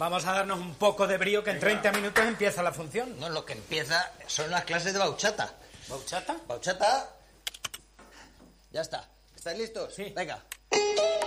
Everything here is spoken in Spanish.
Vamos a darnos un poco de brío que en 30 minutos empieza la función. No, lo que empieza son las clases de bachata. ¿Bachata? Bachata. Ya está. ¿Estáis listos? Sí. Venga.